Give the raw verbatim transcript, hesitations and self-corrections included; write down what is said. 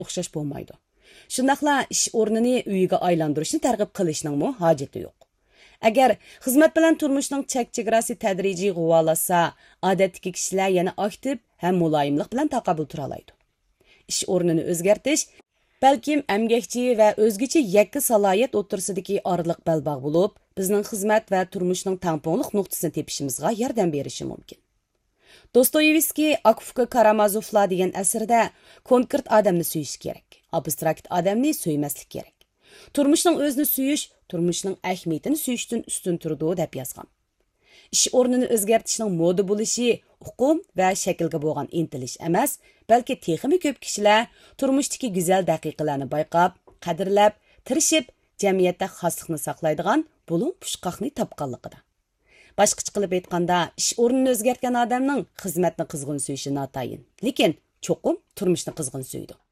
o'xshash bo'lmaydi. Shundaqla ish o'rnini uyiga aylantirishni targ'ib qilishning hojati yo'q. Agar xizmat bilan turmushning chek-chegarasi tadrijiy g'uvolasa, odatdagi kishilar yana aktiv ham muloyimlik bilan taqabul tura oladi. Ish o'rnini o'zgartirish balkim emgakchi va o'zgacha yakka salohiyat o'tirsidagi orliq balbog' bo'lib, bizning xizmat va turmushning tangpongliq nuqtasini tepishimizga yordam berishi mumkin. Dostoyevskiy Akufka Karamazovlar degan asrda konkret odamni suyish kerak, abstrakt odamni suymaslik kerak. Turmushning o'zini suyish, turmushning ahamiyatini suyishdan ustun turdi deb yozgan. Ish o'rnini o'zgartirishning moda bo'lishi uqum va shaklga bo'lgan intilish emas, balki texmi ko'p kishilar turmushdagi go'zal daqiqalarni bayqab, qadrlab, tirishib, jamiyatda xoslikni saqlaydigan bulun pushqoqni topganligida. Boshqacha qilib aytganda, ish o'rnini o'zgartgan odamning xizmatni qizg'in suyishi notayin, lekin cho'qim turmushni qizg'in suydi.